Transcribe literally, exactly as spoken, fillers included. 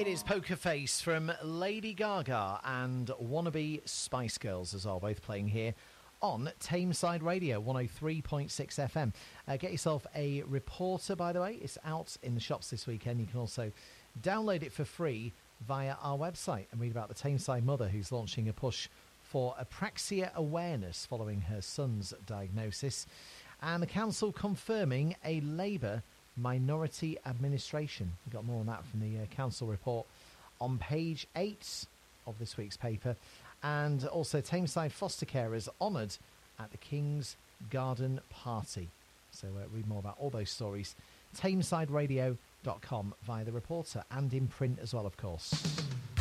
It is Poker Face from Lady Gaga and Wannabe Spice Girls as well, both playing here on Tameside Radio, one oh three point six F M. Uh, get yourself a reporter, by the way. It's out in the shops this weekend. You can also download it for free via our website and read about the Tameside mother who's launching a push for apraxia awareness following her son's diagnosis. And the council confirming a Labour minority administration. We've got more on that from the uh, council report on page eight of this week's paper. And also Tameside foster carers honoured at the King's Garden Party. So uh, read more about all those stories. Tameside Radio dot com via the reporter and in print as well, of course.